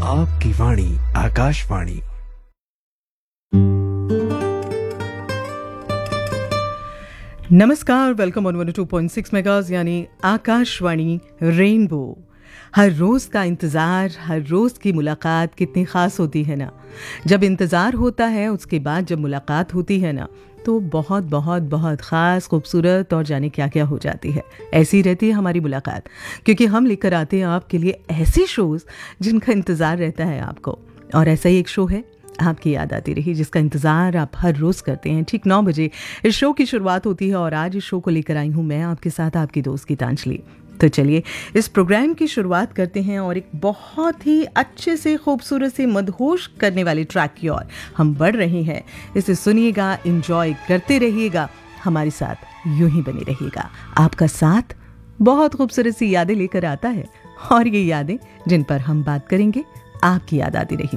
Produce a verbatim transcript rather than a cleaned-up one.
आपकी वाणी आकाशवाणी। नमस्कार, welcome on one O two point six मेगाज यानी आकाशवाणी रेनबो। हर रोज़ का इंतज़ार, हर रोज़ की मुलाकात कितनी ख़ास होती है ना। जब इंतज़ार होता है उसके बाद जब मुलाकात होती है ना तो बहुत बहुत बहुत ख़ास, खूबसूरत और जाने क्या क्या हो जाती है। ऐसी रहती है हमारी मुलाकात, क्योंकि हम लेकर आते हैं आपके लिए ऐसे शोज़ जिनका इंतज़ार रहता है आपको। और ऐसा ही एक शो है आपकी याद आती रही, जिसका इंतज़ार आप हर रोज़ करते हैं। ठीक नौ बजे इस शो की शुरुआत होती है और आज इस शो को लेकर आई हूँ मैं आपके साथ, आपकी दोस्त गीतांजलि। तो चलिए इस प्रोग्राम की शुरुआत करते हैं और एक बहुत ही अच्छे से, खूबसूरत से, मदहोश करने वाले ट्रैक की ओर हम बढ़ रहे हैं। इसे सुनिएगा, एंजॉय करते रहिएगा, हमारे साथ यूं ही बने रहिएगा। आपका साथ बहुत खूबसूरत सी यादें लेकर आता है और ये यादें जिन पर हम बात करेंगे, आपकी याद आती रही।